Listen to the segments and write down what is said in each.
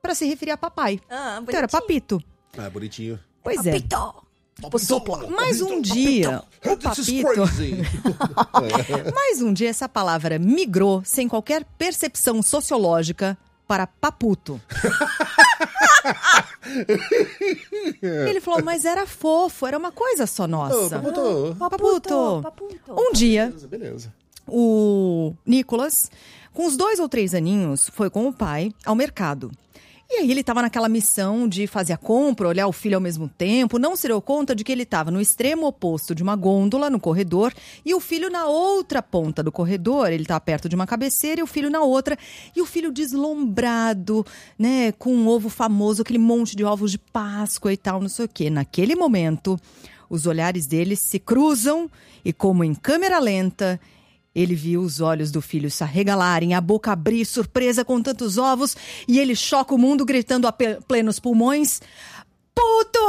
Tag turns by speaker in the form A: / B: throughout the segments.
A: para se referir a papai. Então era Papito.
B: Ah, bonitinho.
A: Pois é.
B: Papito.
A: Mas um dia, o Papito... Mas um dia essa palavra migrou, sem qualquer percepção sociológica, para Paputo. Ele falou, mas era fofo, era uma coisa só nossa. Paputo. Um dia,
B: Beleza.
A: o Nicolas, com uns 2 ou 3 aninhos, foi com o pai ao mercado. E aí ele estava naquela missão de fazer a compra, olhar o filho ao mesmo tempo, não se deu conta de que ele estava no extremo oposto de uma gôndola, no corredor, e o filho na outra ponta do corredor, ele estava perto de uma cabeceira e o filho na outra, e o filho deslumbrado, né, com um ovo famoso, aquele monte de ovos de Páscoa e tal, não sei o quê. Naquele momento, os olhares deles se cruzam e, como em câmera lenta, ele viu os olhos do filho se arregalarem, a boca abrir, surpresa com tantos ovos, e ele choca o mundo, gritando a plenos pulmões: Puto!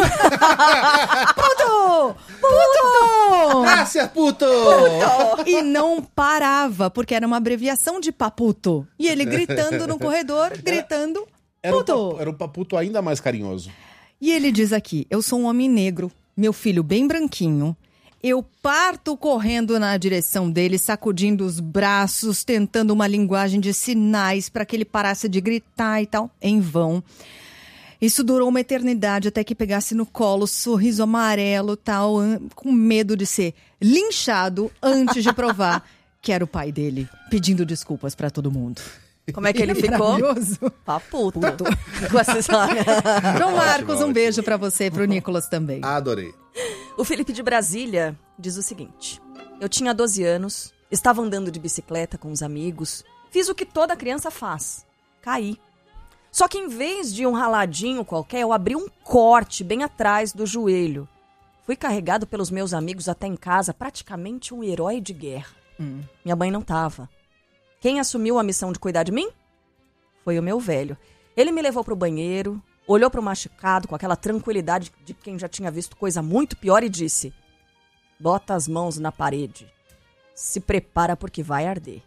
A: Puto! Puto!
B: Graças, puto!
A: E não parava, porque era uma abreviação de Paputo. E ele gritando no corredor, gritando Puto!
B: Era um paputo ainda mais carinhoso.
A: E ele diz aqui: eu sou um homem negro, meu filho bem branquinho. Eu parto correndo na direção dele, sacudindo os braços, tentando uma linguagem de sinais para que ele parasse de gritar e tal. Em vão. Isso durou uma eternidade até que pegasse no colo, sorriso amarelo tal, com medo de ser linchado antes de provar que era o pai dele, pedindo desculpas para todo mundo.
C: Como é que ele ficou?
A: Maravilhoso.
C: Paputo. Com essa história.
A: João Marcos, um beijo para você e pro Nicolas também.
B: Adorei.
C: O Felipe de Brasília diz o seguinte: eu tinha 12 anos, estava andando de bicicleta com os amigos, fiz o que toda criança faz, caí. Só que em vez de um raladinho qualquer, eu abri um corte bem atrás do joelho. Fui carregado pelos meus amigos até em casa, praticamente um herói de guerra. Minha mãe não tava. Quem assumiu a missão de cuidar de mim? Foi o meu velho. Ele me levou pro banheiro, olhou pro machucado com aquela tranquilidade de quem já tinha visto coisa muito pior e disse: bota as mãos na parede. Se prepara porque vai arder.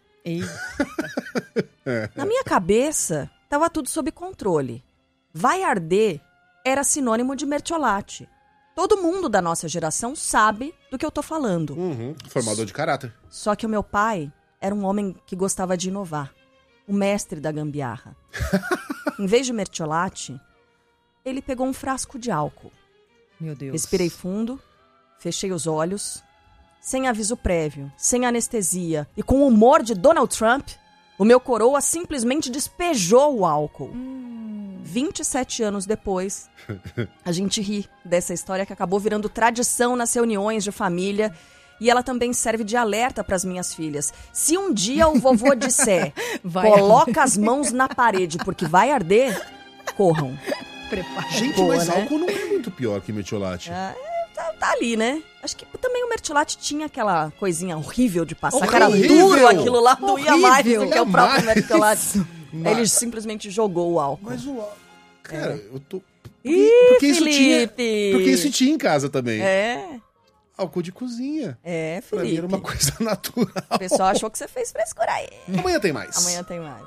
C: Na minha cabeça, tava tudo sob controle. Vai arder era sinônimo de mertiolate. Todo mundo da nossa geração sabe do que eu tô falando.
B: Formador de caráter.
C: Só que o meu pai era um homem que gostava de inovar. O mestre da gambiarra. Em vez de mertiolate, ele pegou um frasco de álcool.
A: Meu Deus.
C: Respirei fundo, fechei os olhos, sem aviso prévio, sem anestesia e com o humor de Donald Trump, o meu coroa simplesmente despejou o álcool. 27 anos depois, a gente ri dessa história que acabou virando tradição nas reuniões de família. E ela também serve de alerta para as minhas filhas. Se um dia o vovô disser, coloca as mãos na parede porque vai arder, corram.
A: Prepara.
B: Gente,
C: Boa,
B: mas
C: né?
B: álcool não é muito pior que mertiolate.
C: Tá ali, né? Acho que também o mertiolate tinha aquela coisinha horrível de passar, que
B: Horrível!
C: era duro aquilo lá, doía mais do que o próprio
B: Jamais.
C: mertiolate. Aí ele simplesmente jogou o álcool.
B: Mas o álcool... Cara, eu tô...
C: Ih,
B: Porque
C: Felipe!
B: isso tinha em casa também.
C: É,
B: Álcool de cozinha. Pra mim
C: Felipe.
B: era uma coisa natural.
C: O pessoal achou que você fez frescura aí.
B: Amanhã tem mais.
C: Amanhã tem mais.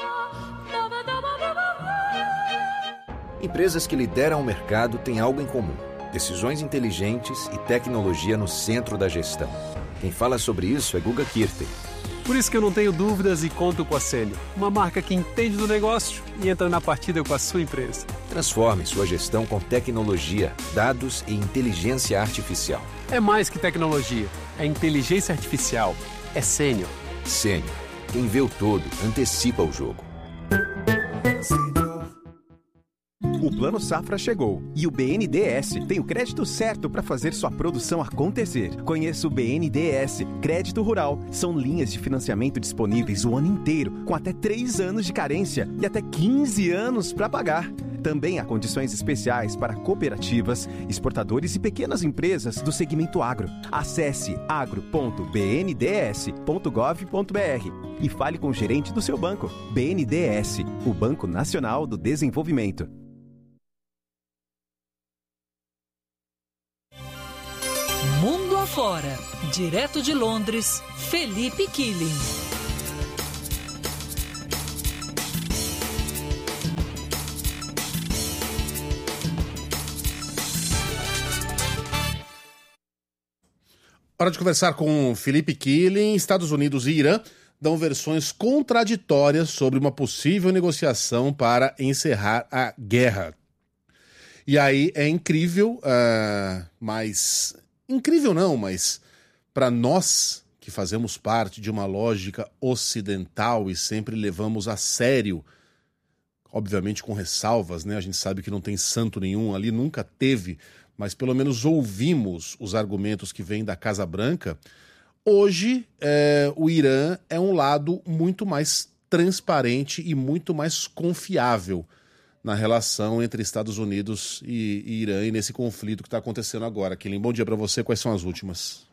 D: Empresas que lideram o mercado têm algo em comum: decisões inteligentes e tecnologia no centro da gestão. Quem fala sobre isso é Guga Kirten.
E: Por isso que eu não tenho dúvidas e conto com a Sênior, uma marca que entende do negócio e entra na partida com a sua empresa.
D: Transforme sua gestão com tecnologia, dados e inteligência artificial.
E: É mais que tecnologia, é inteligência artificial, é Sênior.
D: Sênior. Quem vê o todo, antecipa o jogo.
F: O Plano Safra chegou e o BNDES tem o crédito certo para fazer sua produção acontecer. Conheça o BNDES Crédito Rural. São linhas de financiamento disponíveis o ano inteiro, com até 3 anos de carência e até 15 anos para pagar. Também há condições especiais para cooperativas, exportadores e pequenas empresas do segmento agro. Acesse agro.bnds.gov.br e fale com o gerente do seu banco. BNDES, o Banco Nacional do Desenvolvimento.
G: Mundo afora, direto de Londres, Felipe Killing.
B: Hora de conversar com Felipe Killing. Estados Unidos e Irã dão versões contraditórias sobre uma possível negociação para encerrar a guerra. E aí é incrível, mas... Incrível não, mas para nós que fazemos parte de uma lógica ocidental e sempre levamos a sério, obviamente com ressalvas, né? A gente sabe que não tem santo nenhum ali, nunca teve, mas pelo menos ouvimos os argumentos que vêm da Casa Branca. Hoje, o Irã é um lado muito mais transparente e muito mais confiável na relação entre Estados Unidos e Irã e nesse conflito que está acontecendo agora. Killing, bom dia para você. Quais são as últimas?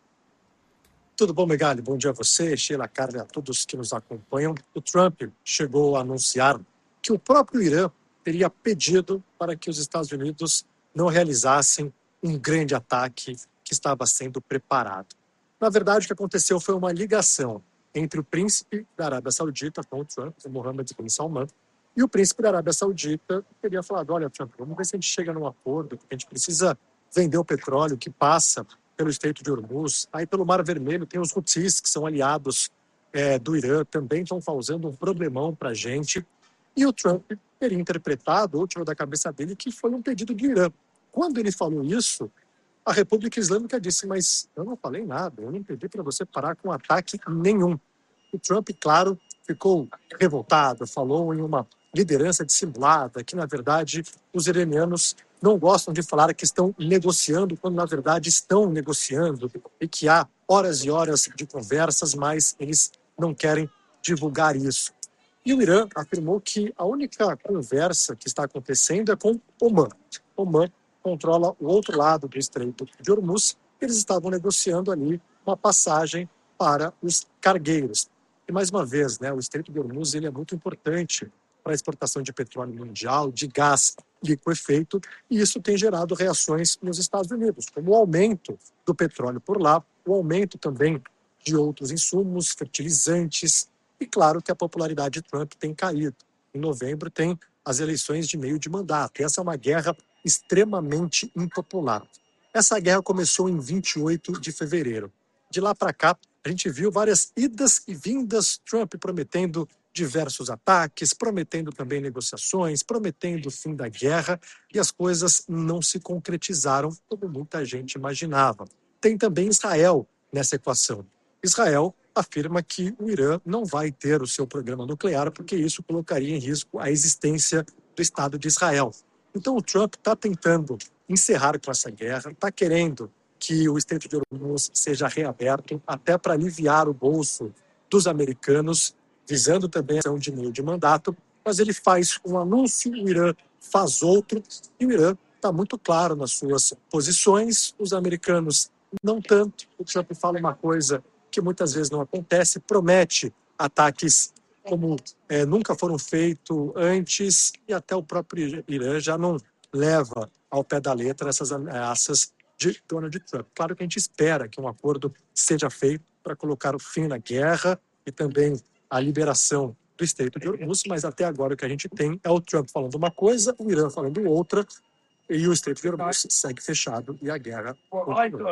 H: Tudo bom, Megali? Bom dia a você, Sheila, Carla, a todos que nos acompanham. O Trump chegou a anunciar que o próprio Irã teria pedido para que os Estados Unidos não realizassem um grande ataque que estava sendo preparado. Na verdade, o que aconteceu foi uma ligação entre o príncipe da Arábia Saudita com o Trump, o Mohammed bin Salman, e o príncipe da Arábia Saudita teria falado, olha, Trump, vamos ver se a gente chega num acordo, porque a gente precisa vender o petróleo que passa pelo Estreito de Hormuz. Aí pelo Mar Vermelho tem os Houthis, que são aliados do Irã, também estão causando um problemão para a gente. E o Trump teria interpretado, ou tirou da cabeça dele, que foi um pedido do Irã. Quando ele falou isso, a República Islâmica disse, mas eu não falei nada, eu não pedi para você parar com ataque nenhum. O Trump, claro, ficou revoltado, falou em uma liderança dissimulada, que, na verdade, os iranianos não gostam de falar que estão negociando, quando, na verdade, estão negociando, e que há horas e horas de conversas, mas eles não querem divulgar isso. E o Irã afirmou que a única conversa que está acontecendo é com Omã. Omã controla o outro lado do Estreito de Hormuz. Eles estavam negociando ali uma passagem para os cargueiros. E, mais uma vez, né, o Estreito de Hormuz ele é muito importante para a exportação de petróleo mundial, de gás liquefeito, e isso tem gerado reações nos Estados Unidos, como o aumento do petróleo por lá, o aumento também de outros insumos, fertilizantes, e claro que a popularidade de Trump tem caído. Em novembro tem as eleições de meio de mandato, e essa é uma guerra extremamente impopular. Essa guerra começou em 28 de fevereiro. De lá para cá, a gente viu várias idas e vindas, Trump prometendo diversos ataques, prometendo também negociações, prometendo o fim da guerra, e as coisas não se concretizaram como muita gente imaginava. Tem também Israel nessa equação. Israel afirma que o Irã não vai ter o seu programa nuclear porque isso colocaria em risco a existência do Estado de Israel. Então o Trump está tentando encerrar com essa guerra, está querendo que o Estreito de Hormuz seja reaberto até para aliviar o bolso dos americanos, visando também a ação de meio de mandato, mas ele faz um anúncio, o Irã faz outro, e o Irã está muito claro nas suas posições, os americanos não tanto. O Trump fala uma coisa que muitas vezes não acontece, promete ataques como nunca foram feitos antes, e até o próprio Irã já não leva ao pé da letra essas ameaças de Donald Trump. Claro que a gente espera que um acordo seja feito para colocar o fim na guerra e também a liberação do Estreito de Hormuz, mas até agora o que a gente tem é o Trump falando uma coisa, o Irã falando outra, e o Estreito de Hormuz segue fechado e a guerra continua.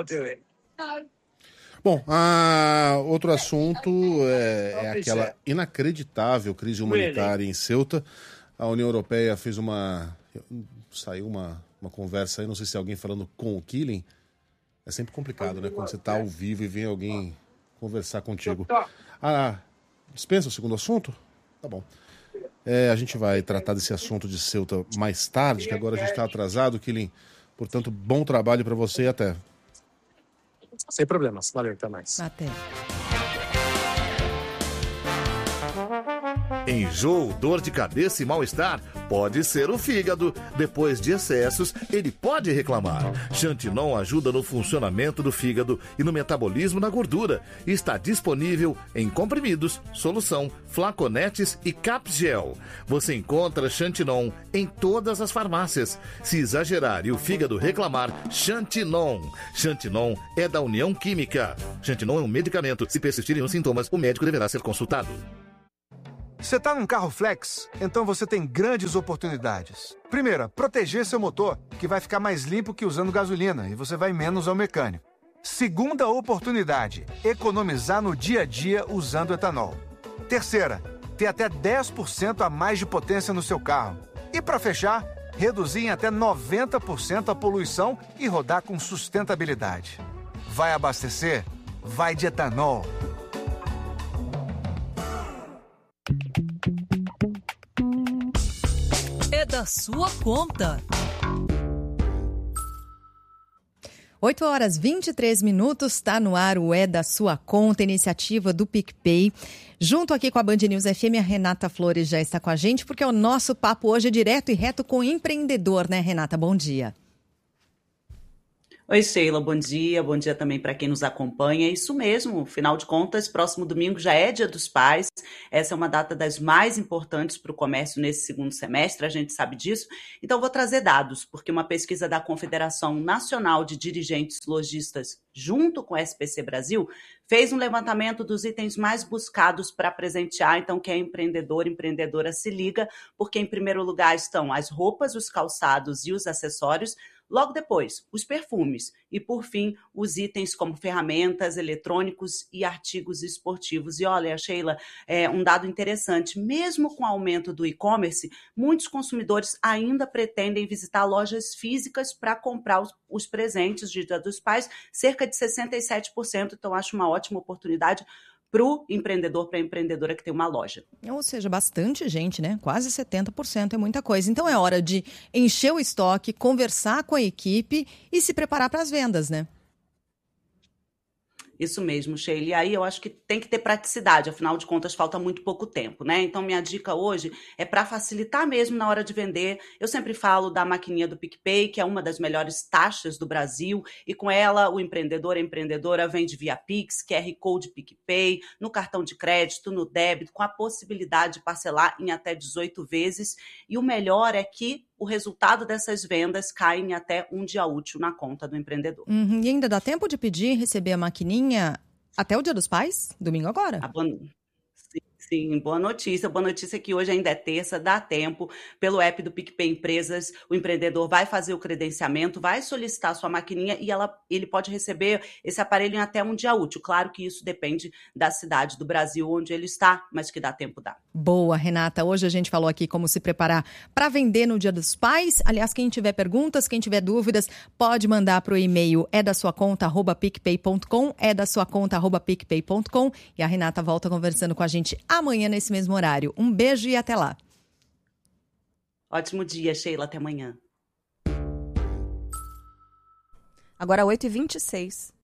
B: Bom, outro assunto é aquela inacreditável crise humanitária em Ceuta. A União Europeia fez saiu uma conversa aí, não sei se é alguém falando com o Killing. É sempre complicado, né? Quando você está ao vivo e vem alguém conversar contigo. Dispensa o segundo assunto? Tá bom. A gente vai tratar desse assunto de Ceuta mais tarde, que agora a gente está atrasado, Killing. Portanto, bom trabalho para você e até.
H: Sem problemas. Valeu, até mais.
A: Até.
I: Enjoo, dor de cabeça e mal-estar? Pode ser o fígado. Depois de excessos, ele pode reclamar. Xantinon ajuda no funcionamento do fígado e no metabolismo da gordura. Está disponível em comprimidos, solução, flaconetes e capgel. Você encontra Xantinon em todas as farmácias. Se exagerar e o fígado reclamar, Xantinon. Xantinon é da União Química. Xantinon é um medicamento. Se persistirem os sintomas, o médico deverá ser consultado.
J: Você está num carro flex? Então você tem grandes oportunidades. Primeira, proteger seu motor, que vai ficar mais limpo que usando gasolina e você vai menos ao mecânico. Segunda oportunidade, economizar no dia a dia usando etanol. Terceira, ter até 10% a mais de potência no seu carro. E para fechar, reduzir em até 90% a poluição e rodar com sustentabilidade. Vai abastecer? Vai de etanol.
G: É da sua conta.
A: 8h23, está no ar o É da Sua Conta, iniciativa do PicPay. Junto aqui com a Band News FM, a Renata Flores já está com a gente, porque o nosso papo hoje é direto e reto com o empreendedor, né, Renata? Bom dia.
K: Oi, Sheila, bom dia também para quem nos acompanha. É isso mesmo, afinal de contas, próximo domingo já é Dia dos Pais. Essa é uma data das mais importantes para o comércio nesse segundo semestre, a gente sabe disso. Então, vou trazer dados, porque uma pesquisa da Confederação Nacional de Dirigentes Lojistas, junto com a SPC Brasil, fez um levantamento dos itens mais buscados para presentear. Então, quem é empreendedor, empreendedora, se liga, porque em primeiro lugar estão as roupas, os calçados e os acessórios. Logo depois, os perfumes e, por fim, os itens como ferramentas, eletrônicos e artigos esportivos. E olha, Sheila, um dado interessante, mesmo com o aumento do e-commerce, muitos consumidores ainda pretendem visitar lojas físicas para comprar os presentes de Dia dos Pais, cerca de 67%, então acho uma ótima oportunidade para o empreendedor, para a empreendedora que tem uma loja.
A: Ou seja, bastante gente, né? Quase 70% é muita coisa. Então é hora de encher o estoque, conversar com a equipe e se preparar para as vendas, né?
K: Isso mesmo, Sheila. E aí eu acho que tem que ter praticidade, afinal de contas falta muito pouco tempo, né? Então minha dica hoje é para facilitar mesmo na hora de vender. Eu sempre falo da maquininha do PicPay, que é uma das melhores taxas do Brasil, e com ela o empreendedor, a empreendedora vende via Pix, QR Code PicPay, no cartão de crédito, no débito, com a possibilidade de parcelar em até 18 vezes. E o melhor é que o resultado dessas vendas cai em até um dia útil na conta do empreendedor.
A: E ainda dá tempo de pedir e receber a maquininha até o Dia dos Pais? Domingo agora.
K: Sim, boa notícia. Boa notícia que hoje ainda é terça, dá tempo. Pelo app do PicPay Empresas, o empreendedor vai fazer o credenciamento, vai solicitar a sua maquininha e ele pode receber esse aparelho em até um dia útil. Claro que isso depende da cidade do Brasil onde ele está, mas que dá tempo dá.
A: Boa, Renata. Hoje a gente falou aqui como se preparar para vender no Dia dos Pais. Aliás, quem tiver perguntas, quem tiver dúvidas, pode mandar para o e-mail edasuaconta@picpay.com, edasuaconta@picpay.com, e a Renata volta conversando com a gente amanhã nesse mesmo horário. Um beijo e até lá.
K: Ótimo dia, Sheila. Até amanhã.
C: Agora 8h26.